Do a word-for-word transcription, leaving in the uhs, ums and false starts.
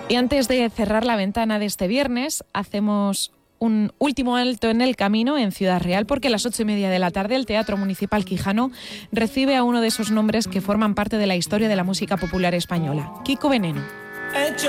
Y antes de cerrar la ventana de este viernes, hacemos un último alto en el camino en Ciudad Real, porque a las ocho y media de la tarde el Teatro Municipal Quijano recibe a uno de esos nombres que forman parte de la historia de la música popular española, Kiko Veneno.